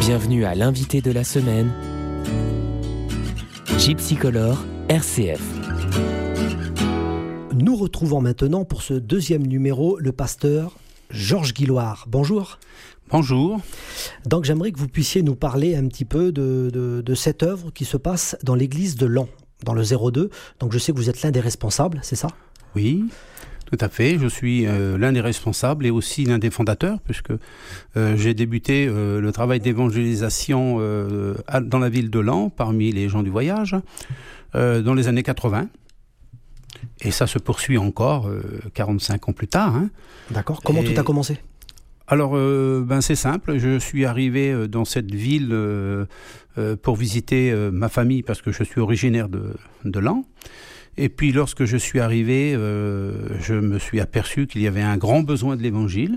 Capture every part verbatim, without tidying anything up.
Bienvenue à l'invité de la semaine, Gypsycolor R C F. Nous retrouvons maintenant pour ce deuxième numéro le pasteur Georges Guilloire. Bonjour. Bonjour. Donc j'aimerais que vous puissiez nous parler un petit peu de, de, de cette œuvre qui se passe dans l'église de Laon, dans le zéro deux. Donc je sais que vous êtes l'un des responsables, c'est ça ? Oui, tout à fait. Je suis euh, l'un des responsables et aussi l'un des fondateurs, puisque euh, j'ai débuté euh, le travail d'évangélisation euh, dans la ville de Laon, parmi les gens du voyage, euh, dans les années quatre-vingts. Et ça se poursuit encore euh, quarante-cinq ans plus tard. Hein. D'accord. Comment et... tout a commencé ? Alors, euh, ben c'est simple. Je suis arrivé dans cette ville euh, euh, pour visiter euh, ma famille parce que je suis originaire de, de Laon. Et puis, lorsque je suis arrivé, euh, je me suis aperçu qu'il y avait un grand besoin de l'Évangile.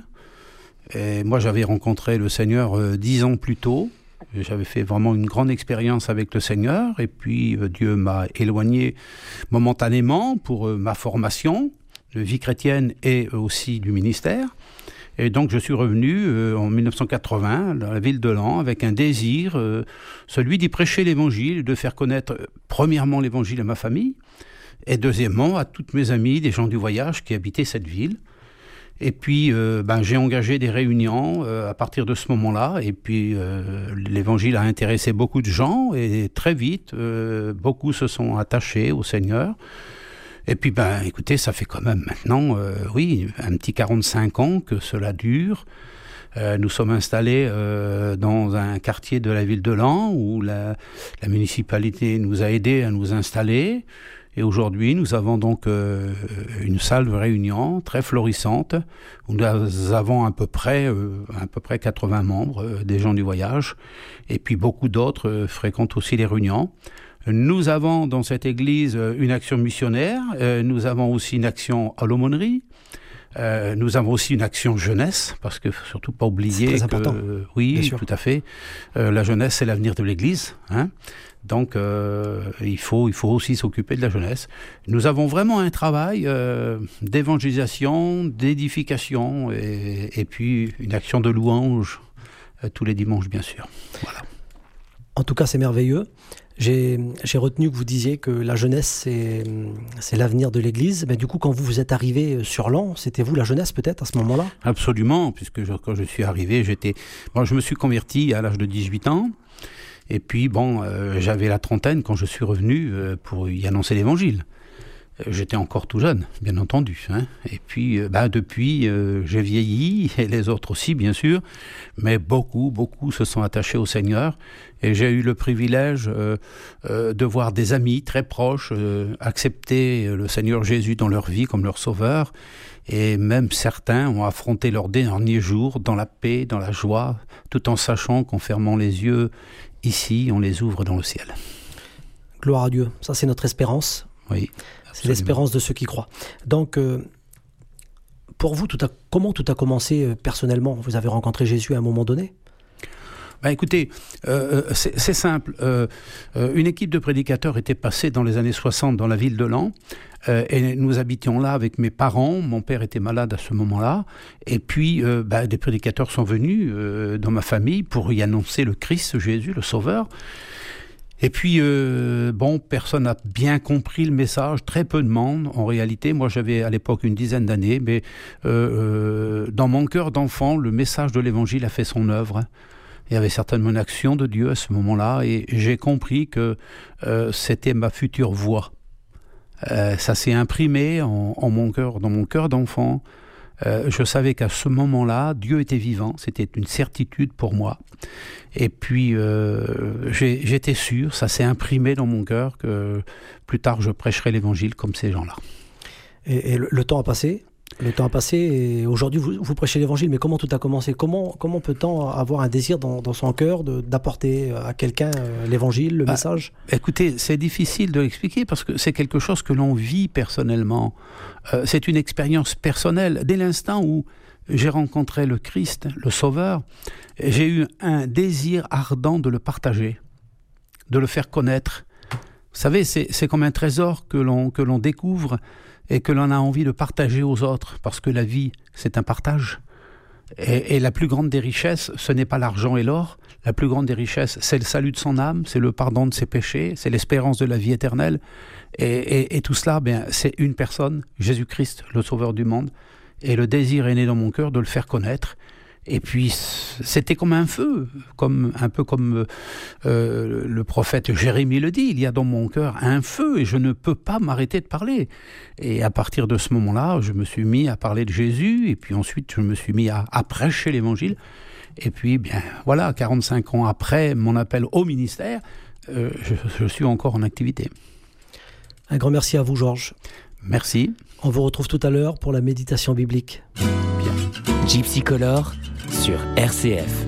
Et moi, j'avais rencontré le Seigneur euh, dix ans plus tôt. J'avais fait vraiment une grande expérience avec le Seigneur. Et puis, euh, Dieu m'a éloigné momentanément pour euh, ma formation de vie chrétienne et aussi du ministère. Et donc, je suis revenu euh, en dix-neuf cent quatre-vingts dans la ville de Laon avec un désir, euh, celui d'y prêcher l'Évangile, de faire connaître euh, premièrement l'Évangile à ma famille et deuxièmement à toutes mes amies, des gens du voyage qui habitaient cette ville. Et puis, euh, ben, j'ai engagé des réunions euh, à partir de ce moment-là. Et puis, euh, l'Évangile a intéressé beaucoup de gens et très vite, euh, beaucoup se sont attachés au Seigneur. Et puis, ben, écoutez, ça fait quand même maintenant, euh, oui, un petit quarante-cinq ans que cela dure. Euh, nous sommes installés euh, dans un quartier de la ville de Laon où la, la municipalité nous a aidés à nous installer. Et aujourd'hui, nous avons donc euh, une salle de réunion très florissante où nous avons à peu près, euh, à peu près quatre-vingts membres, euh, des gens du voyage. Et puis, beaucoup d'autres euh, fréquentent aussi les réunions. Nous avons dans cette église une action missionnaire, euh, nous avons aussi une action à l'aumônerie, euh, nous avons aussi une action jeunesse, parce que faut surtout pas oublier c'est très que, important. Euh, oui, Bien sûr. tout à fait, euh, la jeunesse c'est l'avenir de l'église, hein. Donc euh, il faut il faut aussi s'occuper de la jeunesse. Nous avons vraiment un travail euh, d'évangélisation, d'édification et, et puis une action de louange euh, tous les dimanches bien sûr. Voilà. En tout cas, c'est merveilleux. J'ai, j'ai retenu que vous disiez que la jeunesse, c'est, c'est l'avenir de l'Église. Mais du coup, quand vous, vous êtes arrivé sur Laon, c'était vous la jeunesse peut-être à ce moment-là ? Absolument, puisque je, quand je suis arrivé, j'étais... Bon, je me suis converti à l'âge de dix-huit ans. Et puis, bon, euh, j'avais la trentaine quand je suis revenu euh, pour y annoncer l'Évangile. Euh, j'étais encore tout jeune, bien entendu. Hein. Et puis, euh, bah, depuis, euh, j'ai vieilli, et les autres aussi, bien sûr. Mais beaucoup, beaucoup se sont attachés au Seigneur. Et j'ai eu le privilège euh, euh, de voir des amis très proches euh, accepter le Seigneur Jésus dans leur vie comme leur sauveur. Et même certains ont affronté leurs derniers jours dans la paix, dans la joie, tout en sachant qu'en fermant les yeux ici, on les ouvre dans le ciel. Gloire à Dieu. Ça, c'est notre espérance. Oui, c'est l'espérance de ceux qui croient. Donc, euh, pour vous, tout a, comment tout a commencé euh, personnellement ? Vous avez rencontré Jésus à un moment donné ? Ben écoutez, euh, c'est, c'est simple. Euh, euh, une équipe de prédicateurs était passée dans les années soixante dans la ville de Laon. Euh, et nous habitions là avec mes parents. Mon père était malade à ce moment-là. Et puis, euh, ben, des prédicateurs sont venus euh, dans ma famille pour y annoncer le Christ, Jésus, le Sauveur. Et puis, euh, bon, personne n'a bien compris le message, très peu de monde en réalité. Moi, j'avais à l'époque une dizaine d'années, mais euh, euh, dans mon cœur d'enfant, le message de l'Évangile a fait son œuvre. Il y avait certainement une action de Dieu à ce moment-là, et j'ai compris que euh, c'était ma future voie. Euh, ça s'est imprimé en, en mon cœur, dans mon cœur d'enfant. Euh, je savais qu'à ce moment-là, Dieu était vivant, c'était une certitude pour moi. Et puis, euh, j'ai, j'étais sûr, ça s'est imprimé dans mon cœur que plus tard, je prêcherai l'Évangile comme ces gens-là. Et, et le, le temps a passé ? Le temps a passé et aujourd'hui vous, vous prêchez l'Évangile, mais comment tout a commencé ? Comment, comment peut-on avoir un désir dans, dans son cœur de, d'apporter à quelqu'un euh, l'Évangile, le bah, message ? Écoutez, c'est difficile de l'expliquer parce que c'est quelque chose que l'on vit personnellement. Euh, c'est une expérience personnelle. Dès l'instant où j'ai rencontré le Christ, le Sauveur, j'ai eu un désir ardent de le partager, de le faire connaître. Vous savez, c'est, c'est comme un trésor que l'on, que l'on découvre et que l'on a envie de partager aux autres, parce que la vie, c'est un partage. Et, et la plus grande des richesses, ce n'est pas l'argent et l'or. La plus grande des richesses, c'est le salut de son âme, c'est le pardon de ses péchés, c'est l'espérance de la vie éternelle. Et, et, et tout cela, bien, c'est une personne, Jésus-Christ, le Sauveur du monde. Et le désir est né dans mon cœur de le faire connaître. Et puis, c'était comme un feu, comme, un peu comme euh, le prophète Jérémie le dit, il y a dans mon cœur un feu et je ne peux pas m'arrêter de parler. Et à partir de ce moment-là, je me suis mis à parler de Jésus, et puis ensuite, je me suis mis à, à prêcher l'Évangile. Et puis, bien, voilà, quarante-cinq ans après mon appel au ministère, euh, je, je suis encore en activité. Un grand merci à vous, Georges. Merci. On vous retrouve tout à l'heure pour la méditation biblique. Bien. Gypsy Color sur R C F.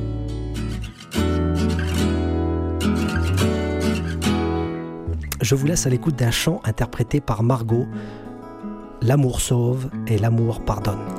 Je vous laisse à l'écoute d'un chant interprété par Margot. L'amour sauve et l'amour pardonne.